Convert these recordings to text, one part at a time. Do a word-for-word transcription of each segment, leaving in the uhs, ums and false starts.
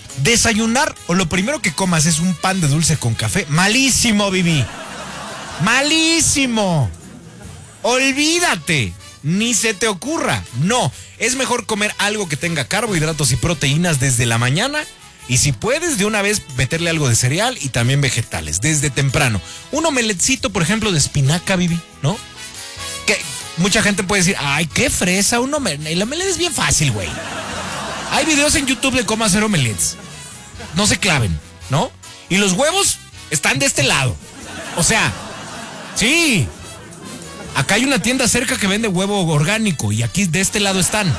Desayunar o lo primero que comas es un pan de dulce con café. Malísimo, Vivi. Malísimo. Olvídate. Ni se te ocurra. No, es mejor comer algo que tenga carbohidratos y proteínas desde la mañana. Y si puedes, de una vez meterle algo de cereal y también vegetales, desde temprano. Un omeletcito, por ejemplo, de espinaca, Vivi, ¿no? Que mucha gente puede decir, ay, qué fresa, un omelet. El omelet es bien fácil, güey. Hay videos en YouTube de cómo hacer omelets. No se claven, ¿no? Y los huevos están de este lado. O sea, sí. Acá hay una tienda cerca que vende huevo orgánico y aquí de este lado están.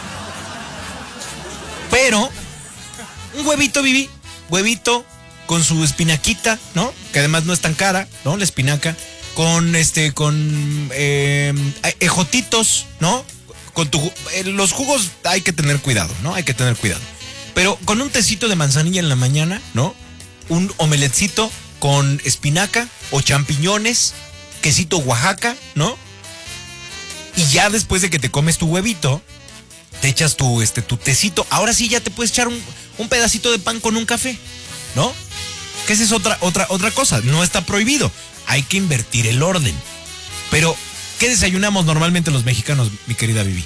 Pero un huevito, Vivi, huevito con su espinaquita, ¿no? Que además no es tan cara, ¿no? La espinaca. Con este, con eh, ejotitos, ¿no? Con tu, eh, los jugos hay que tener cuidado, ¿no? Hay que tener cuidado. Pero con un tecito de manzanilla en la mañana, ¿no? Un omeletcito con espinaca o champiñones, quesito Oaxaca, ¿no? Y ya después de que te comes tu huevito, te echas tu, este, tu tecito. Ahora sí ya te puedes echar un, un pedacito de pan con un café, ¿no? Que esa es otra, otra, otra cosa. No está prohibido. Hay que invertir el orden. Pero, ¿qué desayunamos normalmente los mexicanos, mi querida Vivi?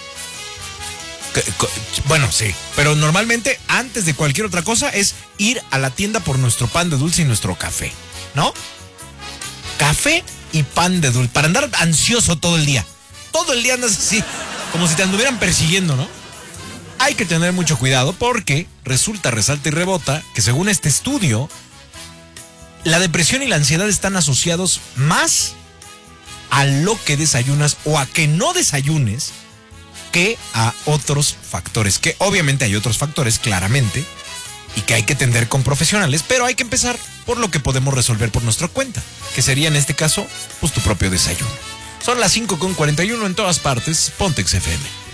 Bueno, sí. Pero normalmente, antes de cualquier otra cosa, es ir a la tienda por nuestro pan de dulce y nuestro café, ¿no? Café y pan de dulce. Para andar ansioso todo el día. Todo el día andas así, como si te anduvieran persiguiendo, ¿no? Hay que tener mucho cuidado porque resulta, resalta y rebota que según este estudio, la depresión y la ansiedad están asociados más a lo que desayunas o a que no desayunes que a otros factores. Que obviamente hay otros factores, claramente, y que hay que atender con profesionales, pero hay que empezar por lo que podemos resolver por nuestra cuenta, que sería en este caso, pues tu propio desayuno. Son las cinco con cuarenta y uno en todas partes, Pontex F M.